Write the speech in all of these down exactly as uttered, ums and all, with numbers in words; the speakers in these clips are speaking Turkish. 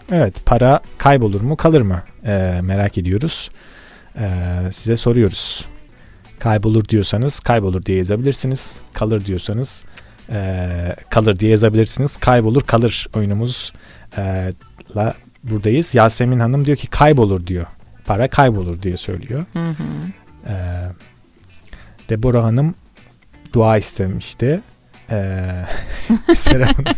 Evet, para kaybolur mu kalır mı ee, merak ediyoruz. Ee, size soruyoruz. Kaybolur diyorsanız kaybolur diye yazabilirsiniz. Kalır diyorsanız e, kalır diye yazabilirsiniz. Kaybolur kalır oyunumuzla e, buradayız. Yasemin Hanım diyor ki kaybolur diyor. Para kaybolur diye söylüyor. Hı hı. E, Deborah Hanım dua istemişti. E, Serap Hanım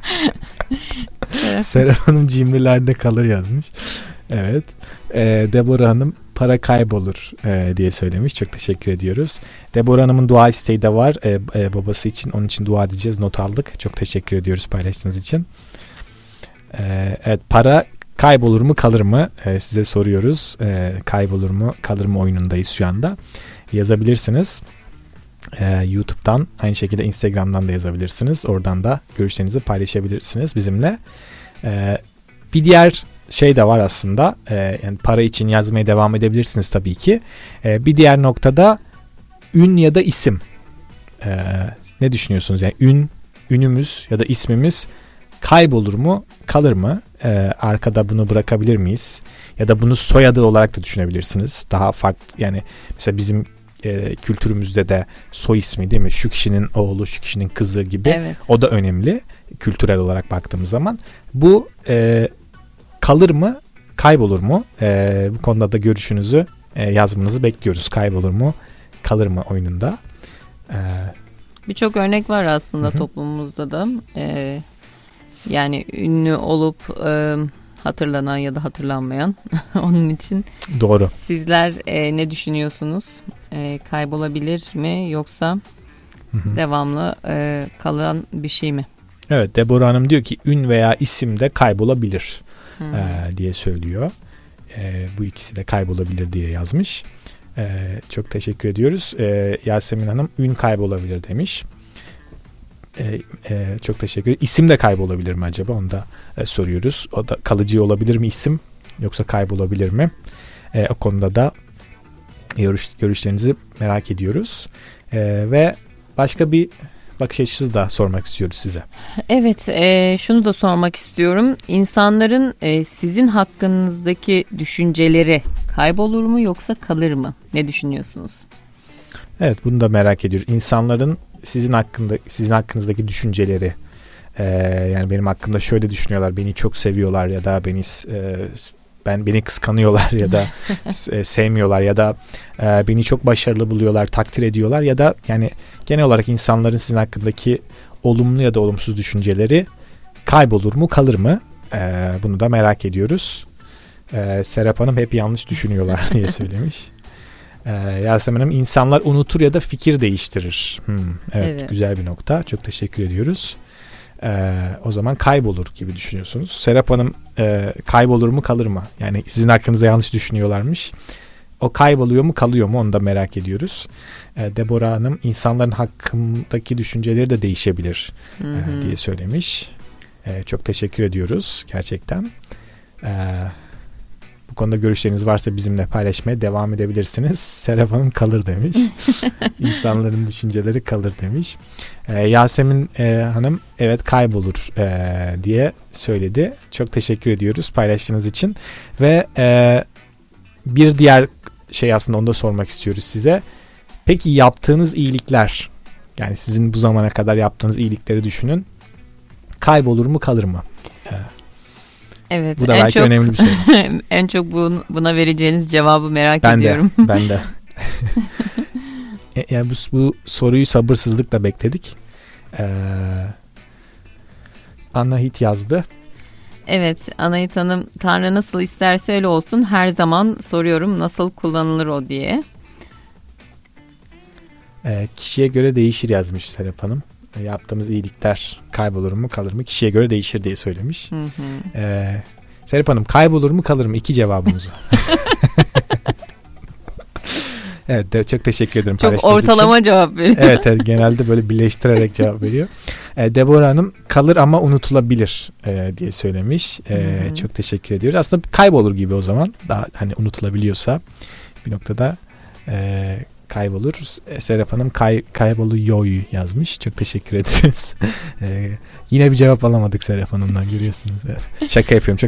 Serap Hanım cimrilerde kalır yazmış. Evet. E, Deborah Hanım para kaybolur e, diye söylemiş. Çok teşekkür ediyoruz. Deborah Hanım'ın dua isteği de var. E, e, babası için. Onun için dua edeceğiz. Not aldık. Çok teşekkür ediyoruz paylaştığınız için. E, evet, para kaybolur mu kalır mı? E, size soruyoruz. E, kaybolur mu kalır mı oyunundayız şu anda. Yazabilirsiniz. E, YouTube'dan, aynı şekilde Instagram'dan da yazabilirsiniz. Oradan da görüşlerinizi paylaşabilirsiniz bizimle. E, bir diğer şey de var aslında. E, yani para için yazmaya devam edebilirsiniz tabii ki. E, bir diğer noktada ün ya da isim. E, ne düşünüyorsunuz? Yani ün, ünümüz ya da ismimiz kaybolur mu, kalır mı? E, arkada bunu bırakabilir miyiz? Ya da bunu soyadı olarak da düşünebilirsiniz. Daha farklı, yani mesela bizim e, kültürümüzde de soy ismi değil mi? Şu kişinin oğlu, şu kişinin kızı gibi. Evet. O da önemli. Kültürel olarak baktığımız zaman. Bu e, kalır mı, kaybolur mu? Ee, bu konuda da görüşünüzü e, yazmanızı bekliyoruz. Kaybolur mu, kalır mı oyununda? Ee, Birçok örnek var aslında hı. toplumumuzda da. Ee, yani ünlü olup e, hatırlanan ya da hatırlanmayan. Onun için doğru. Sizler e, ne düşünüyorsunuz? E, kaybolabilir mi yoksa hı hı. devamlı e, kalan bir şey mi? Evet, Deborah Hanım diyor ki ün veya isim de kaybolabilir. Hmm. E, diye söylüyor. E, bu ikisi de kaybolabilir diye yazmış. E, çok teşekkür ediyoruz. E, Yasemin Hanım ün kaybolabilir demiş. E, e, çok teşekkür ederim. İsim de kaybolabilir mi acaba? Onu da e, soruyoruz. O da kalıcı olabilir mi isim? Yoksa kaybolabilir mi? E, o konuda da görüş, görüşlerinizi merak ediyoruz. E, ve başka bir bakış açısı da sormak istiyoruz size. Evet, e, şunu da sormak istiyorum. İnsanların e, sizin hakkınızdaki düşünceleri kaybolur mu yoksa kalır mı? Ne düşünüyorsunuz? Evet, bunu da merak ediyoruz. İnsanların sizin hakkında, sizin hakkınızdaki düşünceleri, e, yani benim hakkımda şöyle düşünüyorlar, beni çok seviyorlar ya da beni e, ben beni kıskanıyorlar ya da sevmiyorlar ya da e, beni çok başarılı buluyorlar, takdir ediyorlar ya da yani genel olarak insanların sizin hakkındaki olumlu ya da olumsuz düşünceleri kaybolur mu, kalır mı? E, bunu da merak ediyoruz. E, Serap Hanım hep yanlış düşünüyorlar diye söylemiş. E, Yasemin Hanım insanlar unutur ya da fikir değiştirir. Hmm, evet, evet, güzel bir nokta. Çok teşekkür ediyoruz. Ee, o zaman kaybolur gibi düşünüyorsunuz. Serap Hanım e, kaybolur mu kalır mı? Yani sizin hakkınızda yanlış düşünüyorlarmış. O kayboluyor mu kalıyor mu onu da merak ediyoruz. Ee, Deborah Hanım insanların hakkındaki düşünceleri de değişebilir e, diye söylemiş. E, çok teşekkür ediyoruz gerçekten. E, bu konuda görüşleriniz varsa bizimle paylaşmaya devam edebilirsiniz. Serap Hanım kalır demiş. İnsanların düşünceleri kalır demiş. Ee, Yasemin e, Hanım evet kaybolur e, diye söyledi. Çok teşekkür ediyoruz paylaştığınız için. Ve e, bir diğer şey aslında onu da sormak istiyoruz size. Peki yaptığınız iyilikler, yani sizin bu zamana kadar yaptığınız iyilikleri düşünün. Kaybolur mu kalır mı? E, Evet. Bu da belki çok, önemli bir soru. En çok bun, buna vereceğiniz cevabı merak ben ediyorum. De, ben de. Yani bu, bu soruyu sabırsızlıkla bekledik. Ee, Anahit yazdı. Evet, Anahit Hanım, Tanrı nasıl isterse öyle olsun, her zaman soruyorum nasıl kullanılır o diye. Ee, kişiye göre değişir yazmış Serap Hanım. E, yaptığımız iyilikler kaybolur mu kalır mı? Kişiye göre değişir diye söylemiş. Hı hı. Ee, Serap Hanım kaybolur mu kalır mı? İki cevabımız var. Evet, de, çok teşekkür ederim. Çok ortalama için. Cevap veriyor. Evet, evet, genelde böyle birleştirerek cevap veriyor. E, Deborah Hanım kalır ama unutulabilir e, diye söylemiş. E, hmm. Çok teşekkür ediyoruz. Aslında kaybolur gibi o zaman. Daha hani unutulabiliyorsa bir noktada e, kaybolur. Serap Hanım kay, kayboluyor yazmış. Çok teşekkür ederiz. e, yine bir cevap alamadık Serap Hanım'dan, görüyorsunuz. Evet. Şaka yapıyorum. Çok